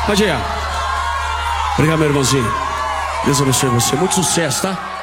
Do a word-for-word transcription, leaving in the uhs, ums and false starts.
Pode ir. Obrigado, meu irmãozinho. Deus abençoe você. Muito sucesso, tá?